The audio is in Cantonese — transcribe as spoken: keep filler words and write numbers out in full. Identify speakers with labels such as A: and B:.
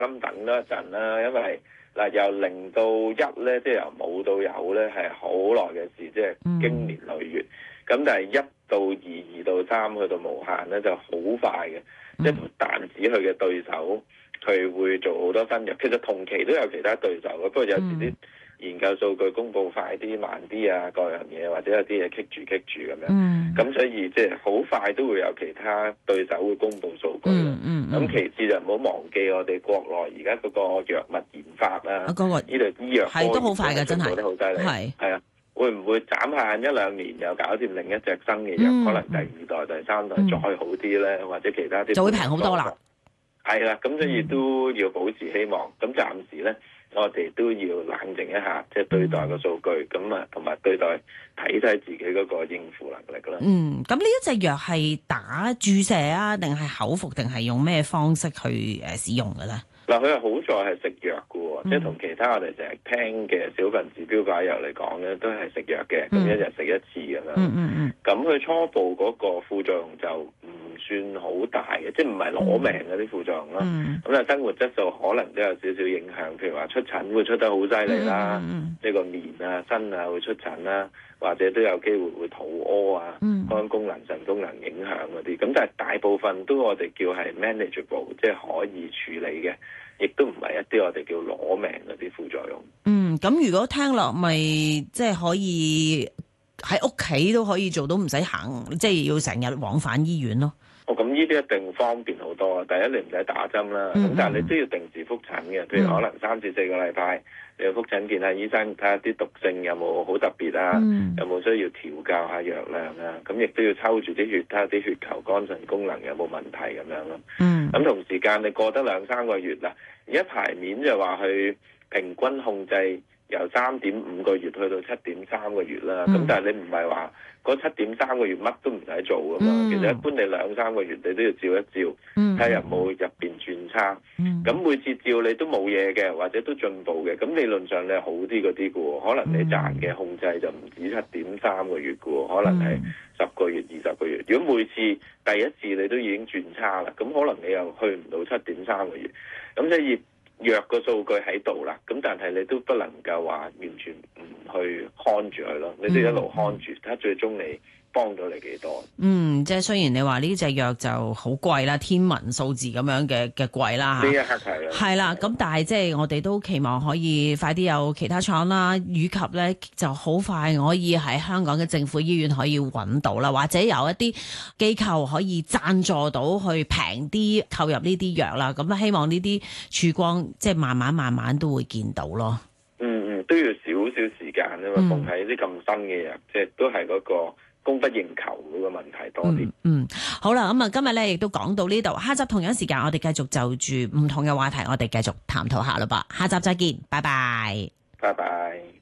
A: 心等多一陣啦，因為嗱由零到一咧，即係由冇到有咧，係好耐嘅事，即係經年累月。咁、嗯、但係一到二、二到三去到無限咧，就好快嘅。即係唔單止佢嘅對手，佢會做好多新藥。其實同期都有其他對手嘅，不過有時啲研究數據公佈快啲、慢啲啊，各樣嘢或者有啲嘢棘住棘住咁樣。咁、嗯、所以即係好快都會有其他對手會公佈數據。咁、嗯嗯、其次就唔好忘記我哋國內而家嗰個藥物研發啦，呢度、啊那個、醫藥係都好快嘅，真係做得好犀利。係係啊。會唔會眨下眼一兩年又搞掂另一隻新嘅藥？嗯、可能第二代、第三代再好啲咧，嗯、或者其他啲
B: 就會平好多啦。
A: 係啦，咁所以都要保持希望。咁暫時咧，我哋都要冷靜一下，即係對待個數據，咁啊，同埋對待睇睇自己嗰個應付能力啦。
B: 嗯，咁呢一隻藥係打注射啊，定係口服，定係用咩方式去誒使用嘅咧？
A: 嗱，佢係好在係食藥嘅喎，嗯、即係同其他我哋成日聽嘅小分子標靶藥嚟講咧，都係食藥嘅，咁、嗯、一日食一次咁樣。嗯嗯嗯。咁佢初步嗰個副作用就唔算好大嘅，即係唔係攞命嗰啲副作用啦。咁啊、嗯，生活質素可能都有少少影響，譬如話出疹會出得好犀利啦，呢、嗯嗯、個面啊、身啊會出疹啦，或者都有機會會肚屙啊、嗯、肝功能、腎功能影響嗰啲。咁但係大部分都我哋叫係 manageable， 即係可以處理嘅。亦都唔係一啲我哋叫攞命嗰啲副作用。嗯，
B: 咁如果聽落咪即係可以喺屋企都可以做到，唔使行，即係要成日往返醫院咯。
A: 哦，咁呢啲一定方便好多。第一你唔使打針啦，咁、嗯、但係你都要定時覆診嘅。譬如可能三至四個禮拜，你要覆診見下醫生，睇下啲毒性有冇好特別啊，嗯、有冇需要調校下藥量啊。咁亦都要抽住啲血，睇下啲血球、肝腎功能有冇問題咁樣咯。嗯，咁同時間你過得兩三個月啦。而家牌面就話佢平均控制由三點五個月去到七點三個月啦，咁、嗯、但係你唔係話嗰七點三個月乜都唔使做噶嘛，嗯、其實一般你兩三個月你都要照一照，睇下有冇入邊轉差，咁、嗯、每次照你都冇嘢嘅，或者都進步嘅，咁理論上你係好啲嗰啲噶喎，可能你賺嘅控制就唔止七點三個月噶喎，可能係十個月、二十個月。如果每次第一次你都已經轉差啦，咁可能你又去唔到七點三個月。咁所以藥個數據喺度啦，咁但係你都不能夠話完全唔去看住佢咯，你都一路看住，睇下最終你幫到你幾多？嗯，
B: 即係雖然你話呢隻藥就好貴啦，天文數字咁樣嘅嘅貴啦嚇。
A: 呢一刻係啦。係
B: 啦，咁但係即係我哋都期望可以快啲有其他廠啦，以及咧就好快可以喺香港嘅政府醫院可以揾到啦，或者有一啲機構可以贊助到去平啲購入呢啲藥啦。咁希望呢啲曙光即係慢慢慢慢都會見到咯。
A: 嗯嗯，都要少少時間啊嘛，逢喺啲咁新嘅藥，即係都係嗰個供不應求嗰個問題多啲。嗯，
B: 嗯，好啦，咁啊，今日咧亦都講到呢度，下集同樣時間我哋繼續就住唔同嘅話題，我哋繼續探討下啦噃。下集再見，拜拜，
A: 拜拜。